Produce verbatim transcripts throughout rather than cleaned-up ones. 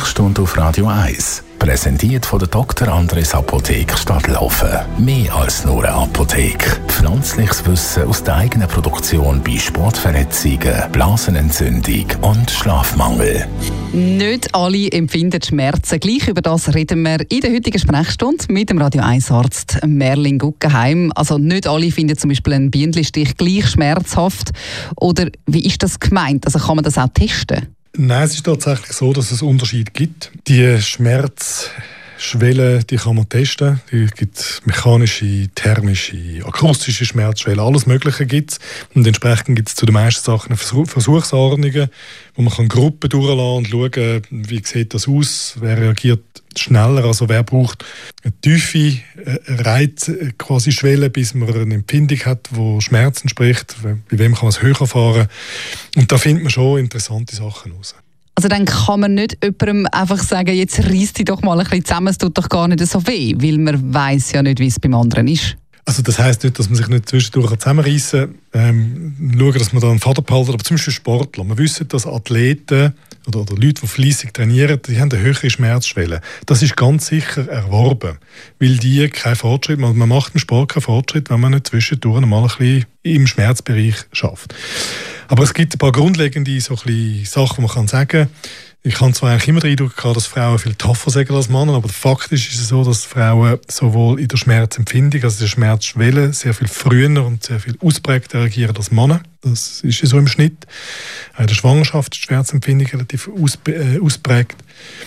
Sprechstunde auf Radio eins. Präsentiert von der Doktor Andres Apotheke Stadtlaufen. Mehr als nur eine Apotheke. Pflanzliches Wissen aus der eigenen Produktion bei Sportverletzungen, Blasenentzündung und Schlafmangel. Nicht alle empfinden Schmerzen gleich. Über das reden wir in der heutigen Sprechstunde mit dem Radio eins Arzt Merlin Guggenheim. Also nicht alle finden zum Beispiel einen Bienenstich gleich schmerzhaft. Oder wie ist das gemeint? Also kann man das auch testen? Nein, es ist tatsächlich so, dass es Unterschiede gibt. Die Schmerzschwellen, die kann man testen. Es gibt mechanische, thermische, akustische Schmerzschwellen, alles Mögliche gibt es. Und entsprechend gibt es zu den meisten Sachen Versuchsordnungen, wo man kann Gruppen durchlassen und schauen, wie sieht das aus, wer reagiert schneller, also wer braucht eine tiefe Reiz, quasi Schwelle, bis man eine Empfindung hat, die Schmerz entspricht, bei wem kann man es höher fahren. Und da findet man schon interessante Sachen raus. Also dann kann man nicht jemandem einfach sagen, jetzt reiss dich doch mal ein bisschen zusammen, es tut doch gar nicht so weh, weil man weiss ja nicht, wie es beim anderen ist. Also das heisst nicht, dass man sich nicht zwischendurch zusammenreissen kann. Ähm, schauen, dass man da einen Vater behalten, aber zum Beispiel Sportler. Wir wissen, dass Athleten oder, oder Leute, die fleissig trainieren, die haben eine höhere Schmerzschwelle. Das ist ganz sicher erworben, weil die keinen Fortschritt machen. Man macht im Sport keinen Fortschritt, wenn man nicht zwischendurch mal ein bisschen im Schmerzbereich schafft. Aber es gibt ein paar grundlegende so ein bisschen Sachen, die man kann sagen kann. Ich habe zwar eigentlich immer den Eindruck gehabt, dass Frauen viel tougher sind als Männer, aber faktisch ist es so, dass Frauen sowohl in der Schmerzempfindung, also der Schmerzschwelle, sehr viel früher und sehr viel ausprägter reagieren als Männer. Das ist ja so im Schnitt. Auch in der Schwangerschaft ist die Schmerzempfindung relativ äh, ausprägt.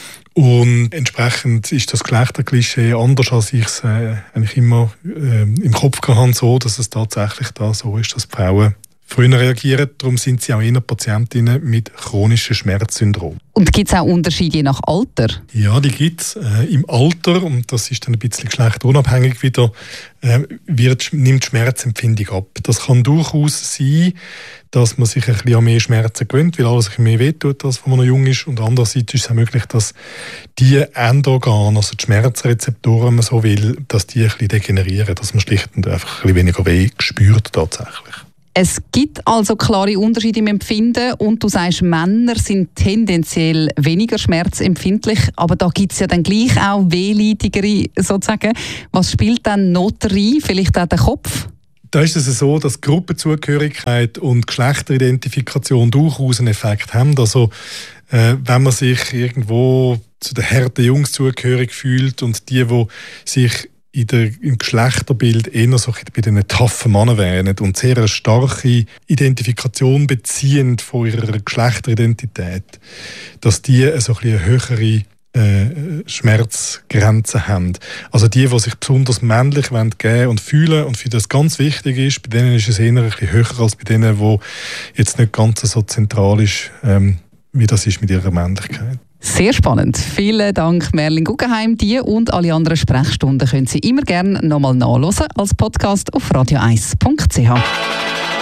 Und entsprechend ist das Geschlechterklischee anders, als ich es äh, eigentlich immer äh, im Kopf hatte, so, dass es tatsächlich da so ist, dass Frauen früher reagieren. Darum sind sie auch eher Patientinnen mit chronischem Schmerzsyndrom. Und gibt es auch Unterschiede je nach Alter? Ja, die gibt es. Äh, Im Alter, und das ist dann ein bisschen geschlechterunabhängig wieder, äh, wird, nimmt die Schmerzempfindung ab. Das kann durchaus sein, dass man sich ein bisschen an mehr Schmerzen gewöhnt, weil alles ein bisschen mehr wehtut, als wenn man noch jung ist. Und andererseits ist es auch möglich, dass die Endorgane, also die Schmerzrezeptoren, wenn man so will, dass die ein bisschen degenerieren, dass man schlicht und einfach ein bisschen weniger weh spürt tatsächlich. Es gibt also klare Unterschiede im Empfinden und du sagst, Männer sind tendenziell weniger schmerzempfindlich, aber da gibt es ja dann gleich auch wehleidigere sozusagen. Was spielt dann noch rein? Vielleicht auch der Kopf? Da ist es so, dass Gruppenzugehörigkeit und Geschlechteridentifikation durchaus einen Effekt haben. Also äh, wenn man sich irgendwo zu den harten Jungs zugehörig fühlt und die, die sich in der, im Geschlechterbild eher so bei den toughen Männern wären und sehr eine starke Identifikation beziehend von ihrer Geschlechteridentität, dass die so ein bisschen eine höhere äh, Schmerzgrenze haben. Also die, die sich besonders männlich wollen, geben und fühlen und für das ganz wichtig ist, bei denen ist es eher ein bisschen höher als bei denen, die jetzt nicht ganz so zentral ist, ähm, wie das ist mit ihrer Männlichkeit. Sehr spannend. Vielen Dank, Merlin Guggenheim. Die und alle anderen Sprechstunden können Sie immer gerne nochmal nachhören als Podcast auf radio eins punkt c h.